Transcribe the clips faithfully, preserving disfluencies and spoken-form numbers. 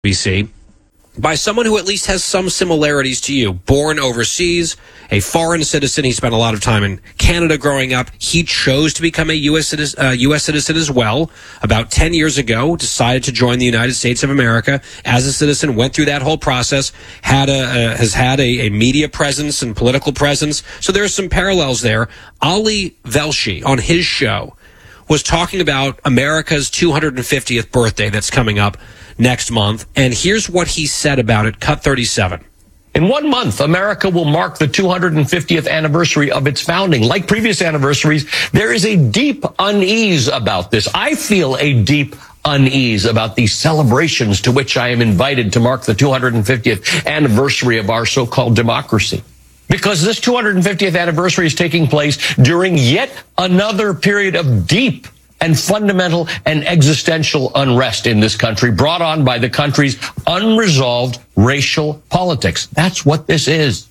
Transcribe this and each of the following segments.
B C by someone who at least has some similarities to you. Born overseas, a foreign citizen. He spent a lot of time in Canada growing up. He chose to become a U S citizen, uh, U S citizen as well. About ten years ago, decided to join the United States of America as a citizen, went through that whole process, had a, uh, has had a, a media presence and political presence. So there's some parallels there. Ali Velshi on his show was talking about America's two hundred fiftieth birthday that's coming up next month. And here's what he said about it. Cut thirty-seven. In one month, America will mark the two hundred fiftieth anniversary of its founding. Like previous anniversaries, there is a deep unease about this. I feel a deep unease about these celebrations to which I am invited to mark the two hundred fiftieth anniversary of our so-called democracy. Because this two hundred fiftieth anniversary is taking place during yet another period of deep and fundamental and existential unrest in this country, brought on by the country's unresolved racial politics. That's what this is.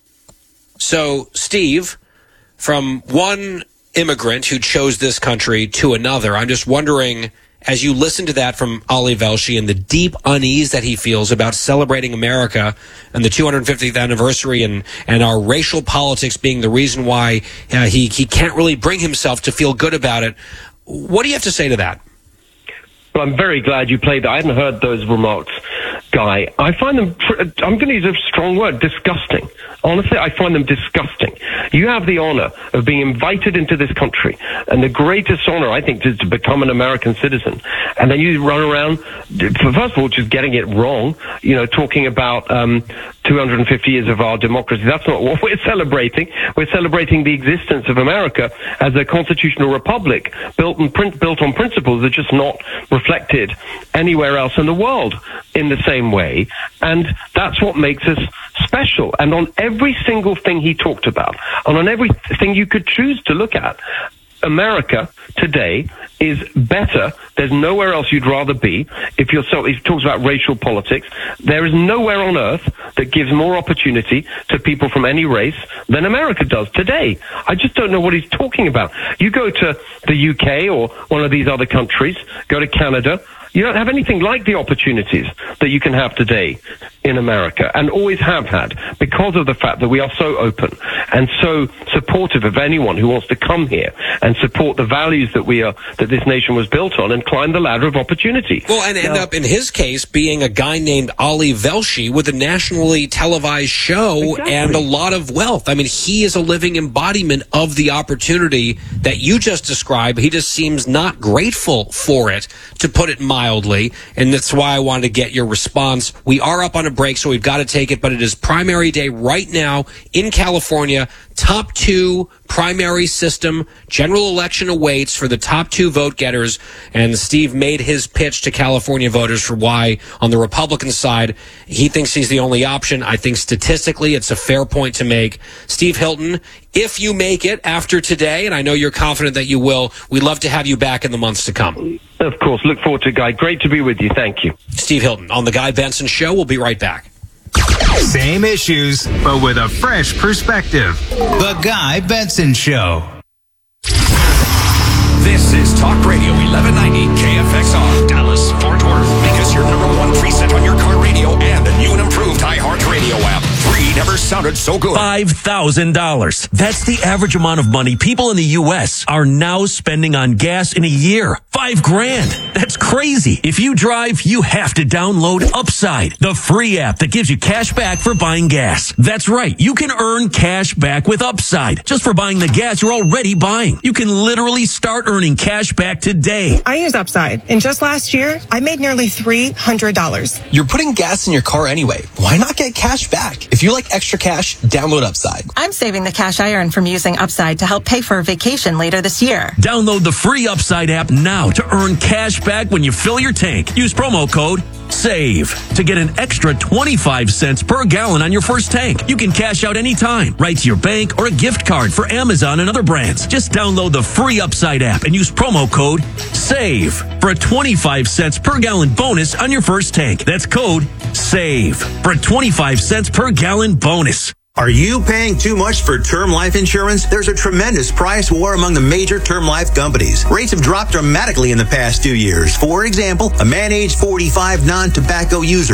So, Steve, from one immigrant who chose this country to another, I'm just wondering, as you listen to that from Ali Velshi and the deep unease that he feels about celebrating America and the two hundred fiftieth anniversary and, and our racial politics being the reason why uh, he, he can't really bring himself to feel good about it, what do you have to say to that? Well, I'm very glad you played that. I hadn't heard those remarks, Guy. I find them, I'm going to use a strong word, disgusting. Honestly, I find them disgusting. You have the honor of being invited into this country, and the greatest honor, I think, is to become an American citizen. And then you run around, first of all, just getting it wrong, you know, talking about um, two hundred fifty years of our democracy. That's not what we're celebrating. We're celebrating the existence of America as a constitutional republic built, and print, built on principles that are just not reflected anywhere else in the world in the same way. And that's what makes us special. And on every single thing he talked about, and on everything you could choose to look at, America today is better. There's nowhere else you'd rather be. If you're so, he talks about racial politics. There is nowhere on earth that gives more opportunity to people from any race than America does today. I just don't know what he's talking about. You go to the U K or one of these other countries, go to Canada, you don't have anything like the opportunities that you can have today in America, and always have had, because of the fact that we are so open and so supportive of anyone who wants to come here and support the values that we are, that this nation was built on, and climb the ladder of opportunity. Well, and end now, up, in his case, being a guy named Ali Velshi with a nationally televised show exactly. and a lot of wealth. I mean, he is a living embodiment of the opportunity that you just described. He just seems not grateful for it, to put it mildly, and that's why I wanted to get your response. We are up on a break, so we've got to take it, but it is primary day right now in California. Top two primary system. General election awaits for the top two vote getters, and Steve made his pitch to California voters for why, on the Republican side, he thinks he's the only option. I think statistically it's a fair point to make. Steve Hilton, if you make it after today, and I know you're confident that you will, we'd love to have you back in the months to come. Of course. Look forward to it, Guy. Great to be with you. Thank you. Steve Hilton on The Guy Benson Show. We'll be right back. Same issues, but with a fresh perspective. The Guy Benson Show. This is Talk Radio eleven ninety K F X R, Dallas, Fort Worth. Make us your number one preset on your car radio and the new and improved iHeartRadio app. Free never sounded so good. five thousand dollars. That's the average amount of money people in the U S are now spending on gas in a year. Five grand. That's crazy. If you drive, you have to download Upside, the free app that gives you cash back for buying gas. That's right. You can earn cash back with Upside just for buying the gas you're already buying. You can literally start earning cash back today. I use Upside, and just last year, I made nearly three hundred dollars. You're putting gas in your car anyway. Why not get cash back? If you like extra cash, download Upside. I'm saving the cash I earn from using Upside to help pay for a vacation later this year. Download the free Upside app now to earn cash back when you fill your tank. Use promo code SAVE to get an extra twenty-five cents per gallon on your first tank. You can cash out anytime, right to your bank or a gift card for Amazon and other brands. Just download the free Upside app and use promo code SAVE for a twenty-five cents per gallon bonus on your first tank. That's code SAVE for a twenty-five cents per gallon bonus. Are you paying too much for term life insurance? There's a tremendous price war among the major term life companies. Rates have dropped dramatically in the past two years. For example, a man age forty-five non-tobacco user